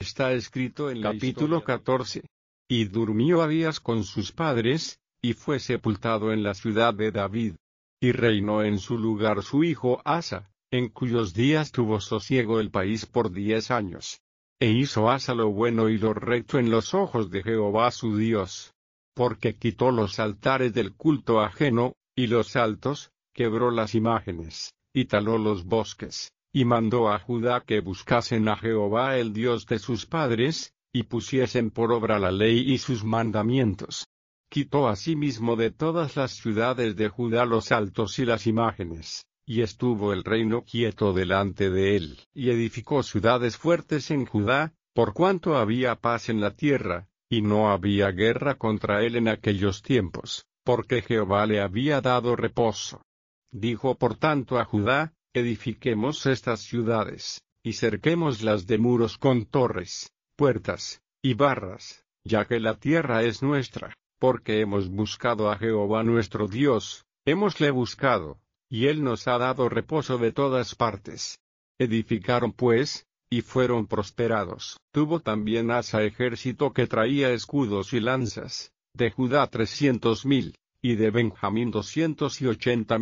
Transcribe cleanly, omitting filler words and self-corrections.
Está escrito en capítulo 14. Y durmió Abías con sus padres, y fue sepultado en la ciudad de David. Y reinó en su lugar su hijo Asa, en cuyos días tuvo sosiego el país por 10 años. E hizo Asa lo bueno y lo recto en los ojos de Jehová su Dios. Porque quitó los altares del culto ajeno, y los altos, quebró las imágenes, y taló los bosques, y mandó a Judá que buscasen a Jehová el Dios de sus padres, y pusiesen por obra la ley y sus mandamientos. Quitó asimismo de todas las ciudades de Judá los altos y las imágenes, y estuvo el reino quieto delante de él. Y edificó ciudades fuertes en Judá, por cuanto había paz en la tierra, y no había guerra contra él en aquellos tiempos, porque Jehová le había dado reposo. Dijo por tanto a Judá: edifiquemos estas ciudades, y cerquémoslas de muros con torres, puertas, y barras, ya que la tierra es nuestra, porque hemos buscado a Jehová nuestro Dios, hémosle buscado, y él nos ha dado reposo de todas partes. Edificaron pues, y fueron prosperados. Tuvo también Asa ejército que traía escudos y lanzas, de Judá 300,000, y de Benjamín 280,000.